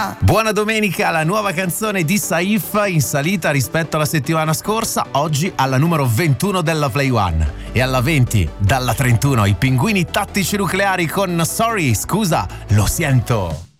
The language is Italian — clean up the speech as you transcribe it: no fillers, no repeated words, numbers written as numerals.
Buona domenica, la nuova canzone di Saif in salita rispetto alla settimana scorsa, oggi alla numero 21 della Play One. E alla 20, dalla 31, i Pinguini Tattici Nucleari con Sorry, scusa, lo sento.